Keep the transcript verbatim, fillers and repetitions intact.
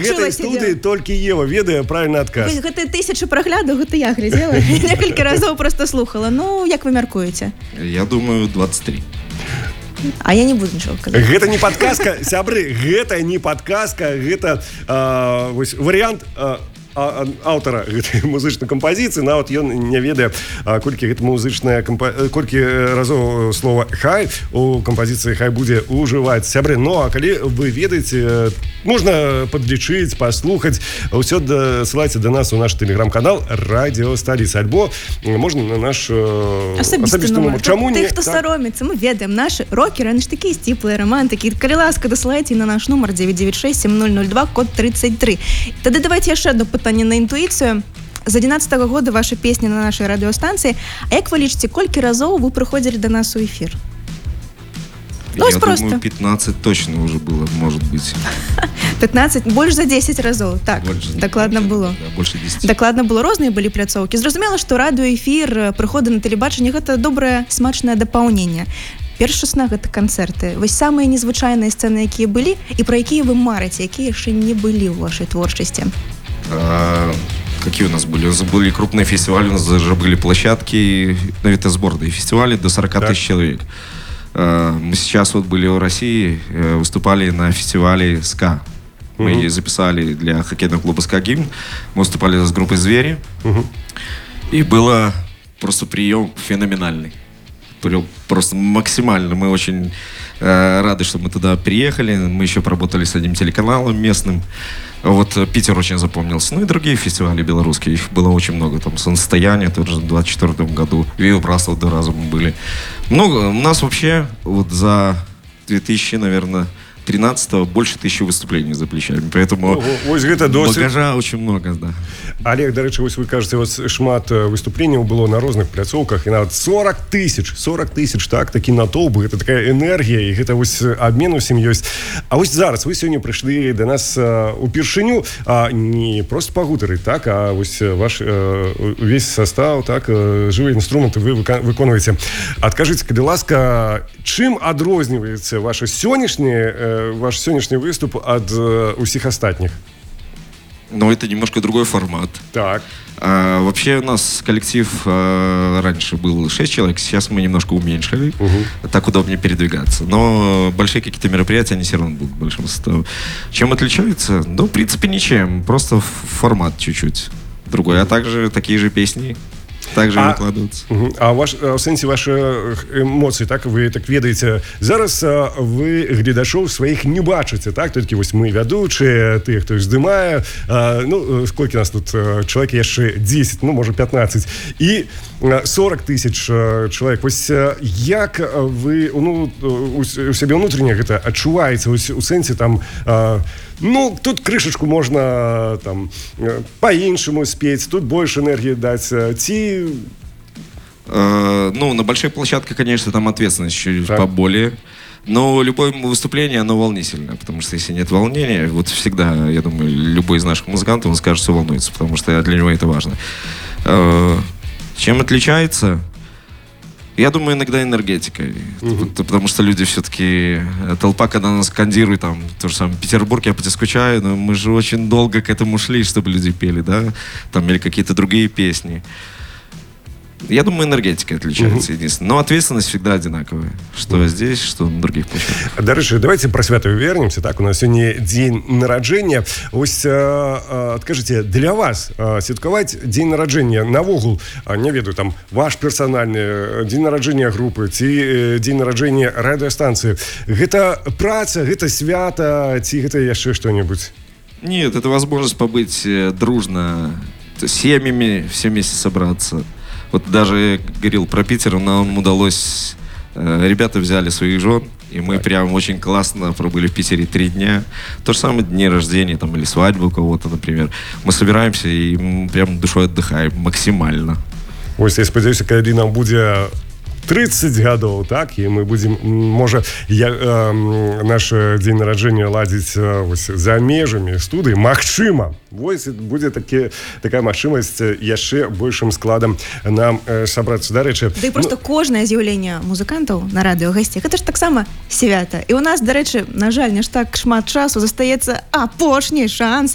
гэтай студыі толькі Ева ведае правільны адказ. Гэта тысячы праглядаў, гэта я глядзела. Некалькі разоў просто слухала. Ну, як вы мяркуеце? Я думаю, двадцать три. А я не буду нічого казаць. Гэта не падказка, сябры, гэта не падказка, гэта а, вось, варыянт а, а, аўтара гэтай музычнай кампазіцыі, нават ён не ведае, а, колькі гэта музычная кампа... колькі разоў слова «хай» у кампазіцыі «хай» будзе ўжываць. Сябры, ну а калі вы ведаеце, можна падлічыць, паслухаць, ўсё дасылайце да нас у наш тэлеграм-канал «Радио Столица», альбо можна на наш асабісты нумар. Чаму не? Тых, хто сароміцца, мы ведаем, наши рокеры, они ж такія сціплыя, романтыкі. Калі ласка, дасылайце на наш нумар девять девять шесть семь ноль ноль два, код тридцать три. Тады давайте яшчэ одно пытанне на інтуіцыю. З адзінаццатага года ваша песня на нашай радыёстанцыі. А як вы лічыце, колькі разоў вы прыходзілі да нас у эфір? Ну, я просто. думаю, пятнадцать точно уже было, может быть. пятнадцать, больш за десять разоў. Так, больше, дакладна больше, было. Да, больше десяти. Дакладна было, розныя былі пляцоўкі. Зразумела, што радыёэфір, прыходы на тэлебачанне — гэта добрае, смачнае дапаўненне. Першасна гэта канцэрты. Вось самыя незвычайныя сцэны, якія былі, і пра якія вы марыце, якія яшчэ не былі ў вашай творчасці. А, какие у нас были? У нас были крупные фестивали, у нас даже были площадки, ну, это сборные фестивали до сорок тысяч человек. А, мы сейчас вот были в России, выступали на фестивале СКА. Мы uh-huh. записали для хоккейного клуба СКА гимн. Мы выступали с группой «Звери». Uh-huh. И было просто прием феноменальный. Просто максимально. Мы очень э, рады, что мы туда приехали. Мы еще поработали с одним телеканалом местным. Вот Питер очень запомнился. Ну и другие фестивали белорусские. Их было очень много. Там «Солнцестояние» тоже в двадцать четвёртом году. «Вио Браслов» два раза мы были. Много. У нас вообще вот за две тысячи, наверное, тринадцатого больше тысячи выступлений за плечами. Поэтому багажа очень много, да. Олег, до речі, ось ви кажете, ось шмат выступлений было на розных пляцоўках, і нават сорок тысяч, сорок тысяч, так, такі натоўп, гэта такая энергія, і гэта ось абмен усім ёсць. А ось зараз вы сёння прыйшлі да нас упершыню, а не просто пагутарыць, так, а ось ваш увесь состав, так, жывыя інструменты вы выконваеце. Адкажыце, калі ласка, чым адрозніваецца ваша сённяшняя ваш сегодняшний выступ от э, усіх остальных? Ну, это немножко другой формат. Так. А, вообще у нас коллектив а, раньше был шесть человек, сейчас мы немножко уменьшили. Угу. Так удобнее передвигаться. Но большие какие-то мероприятия, они все равно будут большим составом. Чем отличаются? Ну, в принципе, ничем. Просто формат чуть-чуть другой. А также такие же песни. Также а, выкладываться. А ваш, в сэнсе ваших эмоций, так, вы так ведаеце, зараз вы гледачоў сваіх не бачыце, так, толькі вось мы вядучыя, тыя, хто здымае, ну, сколькі нас тут чалавек яшчэ десять, ну, можа пятнадцать, і сорок тысяч чалавек. Вось як вы, ну, у сябе ўнутрыне гэта адчуваеце, у сэнсе там, ну, тут крышечку можно там по-іншаму спеть, тут больше энергии дать, ти... Э, ну, на большой площадке, конечно, там ответственность чуть так. поболее. Но любое выступление, оно волнительное, потому что если нет волнения, вот всегда, я думаю, любой из наших музыкантов, он скажет, что волнуется, потому что для него это важно. Э, чем отличается? Я думаю, иногда энергетикой. Uh-huh. Потому что люди все-таки... Толпа, когда нас скандирует, там, то же самое, Петербург, я по тебе скучаю, но мы же очень долго к этому шли, чтобы люди пели, да? Там, или какие-то другие песни. Я думаю, энергетика отличается uh-huh. единственное. Но ответственность всегда одинаковая. Что uh-huh. здесь, что на других площадках. Дарэчы, давайте про свято вернемся. Так, у нас сегодня день нараджэння. Ось, откажите, для вас святкаваць день нараджэння навогул, не ведаю, там, ваш персональный день нараджэння группы, ці день нараджэння радиостанции. Гэта праца, гэта свято, ці гэта яшчэ что-нибудь? Нет, это возможность побыть дружно с семьями, все вместе собраться. Вот даже говорил про Питер, нам удалось, э, ребята взяли своих жен, и мы так. прям очень классно пробыли в Питере три дня. То же самое дни рождения там, или свадьбы у кого-то, например. Мы собираемся и мы прям душой отдыхаем максимально. Ось, я сподіваюся, коли нам буде тридцать гадоў, так, і мы будем, можа, я, э, наш день нараджэння ладзіць вось, за межамі студыі, магчыма. Вось будзе такі, такая магчымасць яшчэ большым складам нам э, сабрацца. Дарэчы, да і просто ну... кожнае з'яўленне музыкантаў на радыё гасцей, гэта ж таксама свята. І у нас, дарэчы, на жаль, не ж так шмат часу застаецца апошні шанс